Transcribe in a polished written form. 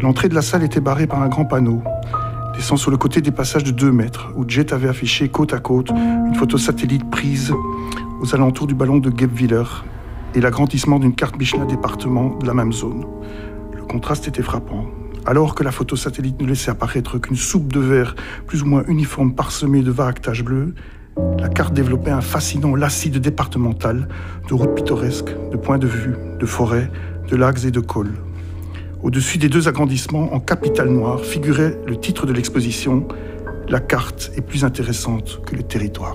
L'entrée de la salle était barrée par un grand panneau, laissant sur le côté des passages de 2 mètres, où Jet avait affiché côte à côte une photo satellite prise aux alentours du ballon de Guebwiller et l'agrandissement d'une carte Michelin département de la même zone. Le contraste était frappant. Alors que la photo satellite ne laissait apparaître qu'une soupe de verre plus ou moins uniforme parsemée de vagues taches bleues, la carte développait un fascinant lacis départemental de routes pittoresques, de points de vue, de forêts, de lacs et de cols. Au-dessus des 2 agrandissements, en capitale noire, figurait le titre de l'exposition « La carte est plus intéressante que le territoire ».